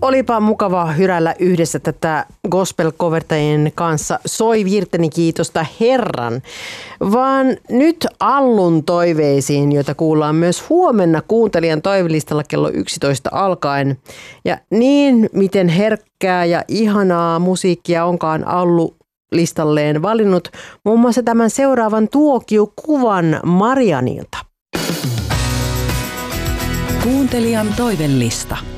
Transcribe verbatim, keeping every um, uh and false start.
olipa mukava hyrällä yhdessä tätä gospel-covertajien kanssa. Soi virteni kiitosta Herran. Vaan nyt Allun toiveisiin, joita kuullaan myös huomenna kuuntelijan toivelistalla kello yksitoista alkaen. Ja niin, miten herkkää ja ihanaa musiikkia onkaan Allu listalleen valinnut muun muassa tämän seuraavan tuokiokuvan Marianilta. Kuuntelijan toivelista.